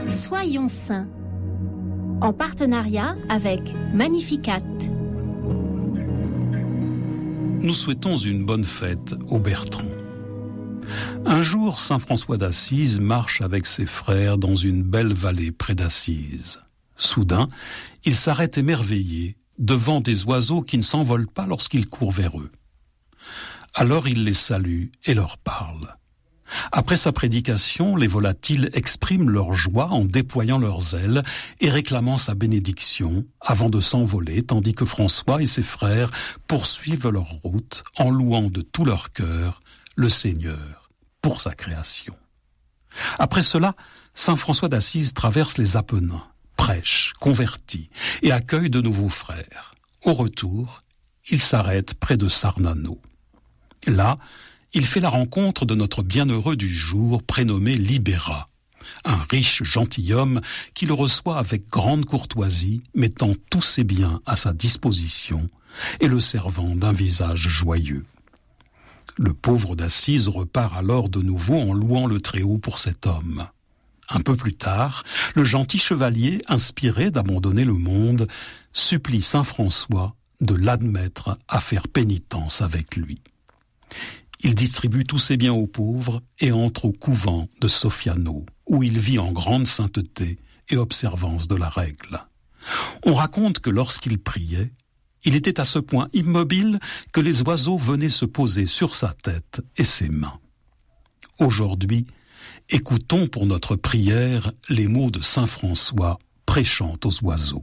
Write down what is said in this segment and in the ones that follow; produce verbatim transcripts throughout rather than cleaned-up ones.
Soyons saints, en partenariat avec Magnificat. Nous souhaitons une bonne fête aux Bertrands. Un jour, saint François d'Assise marche avec ses frères dans une belle vallée près d'Assise. Soudain, il s'arrête émerveillé devant des oiseaux qui ne s'envolent pas lorsqu'ils courent vers eux. Alors il les salue et leur parle. Après sa prédication, les volatiles expriment leur joie en déployant leurs ailes et réclamant sa bénédiction avant de s'envoler, tandis que François et ses frères poursuivent leur route en louant de tout leur cœur le Seigneur pour sa création. Après cela, saint François d'Assise traverse les Apennins, prêche, convertit et accueille de nouveaux frères. Au retour, il s'arrête près de Sarnano. Là, il fait la rencontre de notre bienheureux du jour prénommé Libéra, un riche gentilhomme qui le reçoit avec grande courtoisie, mettant tous ses biens à sa disposition et le servant d'un visage joyeux. Le pauvre d'Assise repart alors de nouveau en louant le Très-Haut pour cet homme. Un peu plus tard, le gentil chevalier, inspiré d'abandonner le monde, supplie saint François de l'admettre à faire pénitence avec lui. Il distribue tous ses biens aux pauvres et entre au couvent de Sofiano, où il vit en grande sainteté et observance de la règle. On raconte que lorsqu'il priait, il était à ce point immobile que les oiseaux venaient se poser sur sa tête et ses mains. Aujourd'hui, écoutons pour notre prière les mots de saint François prêchant aux oiseaux.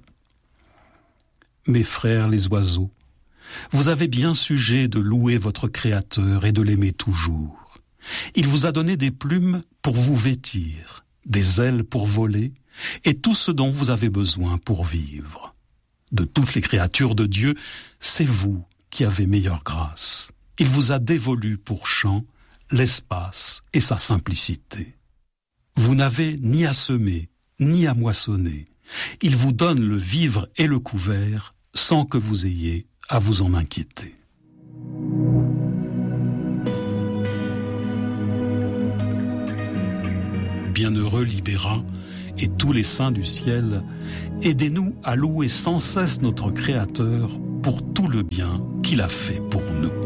Mes frères les oiseaux, vous avez bien sujet de louer votre Créateur et de l'aimer toujours. Il vous a donné des plumes pour vous vêtir, des ailes pour voler, et tout ce dont vous avez besoin pour vivre. De toutes les créatures de Dieu, c'est vous qui avez meilleure grâce. Il vous a dévolu pour chant l'espace et sa simplicité. Vous n'avez ni à semer, ni à moissonner. Il vous donne le vivre et le couvert sans que vous ayez à vous en inquiéter. Bienheureux Libéra et tous les saints du ciel, aidez-nous à louer sans cesse notre Créateur pour tout le bien qu'il a fait pour nous.